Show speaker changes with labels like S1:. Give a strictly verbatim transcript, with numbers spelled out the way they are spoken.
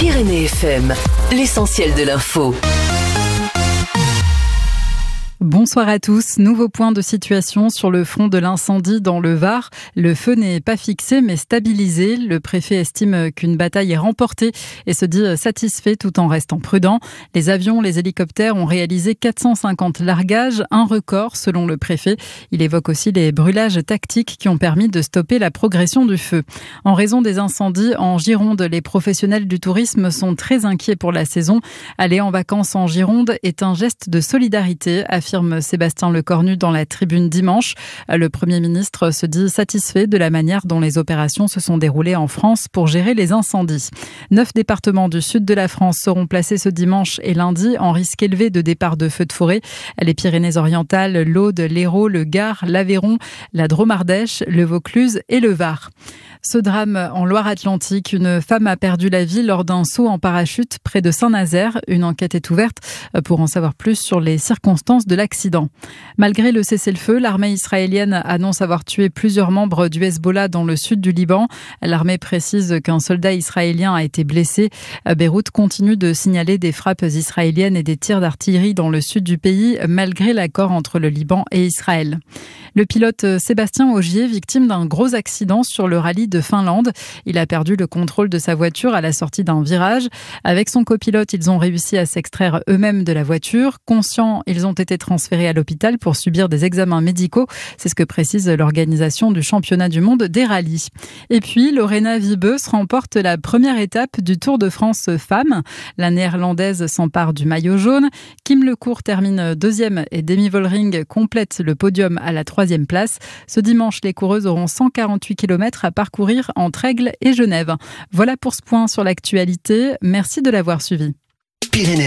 S1: Pyrénées F M, l'essentiel de l'info.
S2: Bonsoir à tous. Nouveau point de situation sur le front de l'incendie dans le Var. Le feu n'est pas fixé mais stabilisé. Le préfet estime qu'une bataille est remportée et se dit satisfait tout en restant prudent. Les avions, les hélicoptères ont réalisé quatre cent cinquante largages, un record selon le préfet. Il évoque aussi les brûlages tactiques qui ont permis de stopper la progression du feu. En raison des incendies en Gironde, les professionnels du tourisme sont très inquiets pour la saison. Aller en vacances en Gironde est un geste de solidarité, affirme Sébastien Lecornu dans la Tribune dimanche. Le Premier ministre se dit satisfait de la manière dont les opérations se sont déroulées en France pour gérer les incendies. Neuf départements du sud de la France seront placés ce dimanche et lundi en risque élevé de départ de feux de forêt. Les Pyrénées-Orientales, l'Aude, l'Hérault, le Gard, l'Aveyron, la Drôme-Ardèche, le Vaucluse et le Var. Ce drame en Loire-Atlantique, une femme a perdu la vie lors d'un saut en parachute près de Saint-Nazaire. Une enquête est ouverte pour en savoir plus sur les circonstances de l'accident. Malgré le cessez-le-feu, l'armée israélienne annonce avoir tué plusieurs membres du Hezbollah dans le sud du Liban. L'armée précise qu'un soldat israélien a été blessé. Beyrouth continue de signaler des frappes israéliennes et des tirs d'artillerie dans le sud du pays, malgré l'accord entre le Liban et Israël. Le pilote Sébastien Ogier, victime d'un gros accident sur le rallye de Finlande. Il a perdu le contrôle de sa voiture à la sortie d'un virage. Avec son copilote, ils ont réussi à s'extraire eux-mêmes de la voiture. Conscients, ils ont été transférés à l'hôpital pour subir des examens médicaux. C'est ce que précise l'organisation du championnat du monde des rallyes. Et puis, Lorena Wiebes remporte la première étape du Tour de France femmes. La néerlandaise s'empare du maillot jaune. Kim Lecourt termine deuxième et Demi Vollering complète le podium à la troisième place. Ce dimanche, les coureuses auront cent quarante-huit kilomètres à parcourir entre Aigle et Genève. Voilà pour ce point sur l'actualité. Merci de l'avoir suivi.
S1: Pyrénées